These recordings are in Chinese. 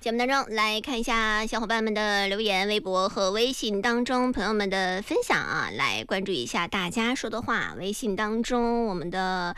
节目当中来看一下小伙伴们的留言，微博和微信当中朋友们的分享啊，来关注一下大家说的话。微信当中我们的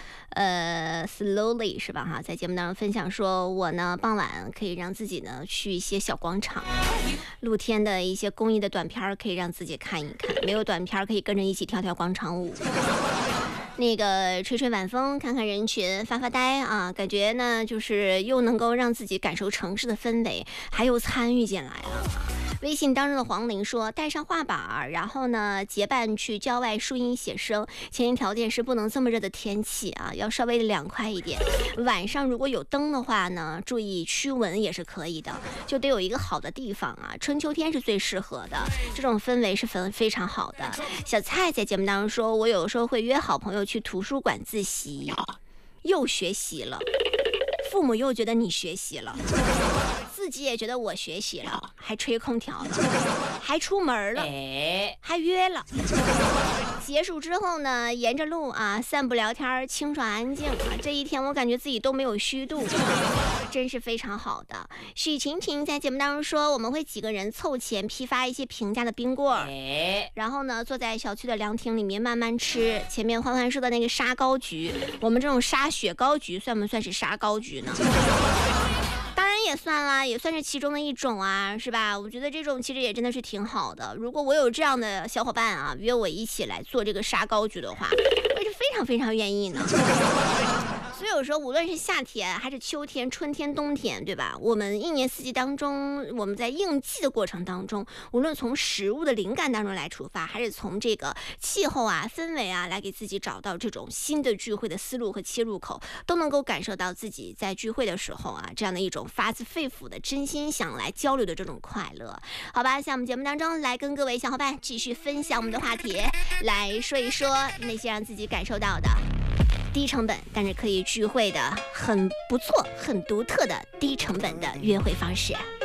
slowly 是吧哈，在节目当中分享说，我呢傍晚可以让自己呢去一些小广场，露天的一些公益的短片可以让自己看一看，没有短片可以跟着一起跳跳广场舞。那个吹吹晚风，看看人群，发发呆啊，感觉呢就是又能够让自己感受城市的氛围，还有参与进来了。微信当中的黄玲说，带上画板，然后呢结伴去郊外树荫写生，前提条件是不能这么热的天气啊，要稍微的凉快一点。晚上如果有灯的话呢，注意驱蚊也是可以的，就得有一个好的地方啊，春秋天是最适合的，这种氛围是非常好的。小蔡在节目当中说，我有时候会约好朋友去图书馆自习，又学习了，父母又觉得你学习了，自己也觉得我学习了，还吹空调了，还出门了，还约了。结束之后呢，沿着路啊散步聊天，清爽安静啊，这一天我感觉自己都没有虚度，真是非常好的。许晴晴在节目当中说，我们会几个人凑钱批发一些平价的冰棍儿，然后呢坐在小区的凉亭里面慢慢吃。前面欢欢说的那个沙膏橘，我们这种沙雪糕橘算不算是沙膏橘呢？当然也算啦，也算是其中的一种啊，是吧？我觉得这种其实也真的是挺好的。如果我有这样的小伙伴啊，约我一起来做这个沙膏橘的话，我也是非常愿意呢。所以有时候无论是夏天还是秋天、春天、冬天，对吧？我们一年四季当中，我们在应季的过程当中，无论从食物的灵感当中来出发，还是从这个气候啊、氛围啊来给自己找到这种新的聚会的思路和切入口，都能够感受到自己在聚会的时候啊，这样的一种发自肺腑的真心想来交流的这种快乐。好吧，在我们节目当中来跟各位小伙伴继续分享我们的话题，来说一说那些让自己感受到的低成本但是可以聚会的很不错、很独特的低成本的约会方式。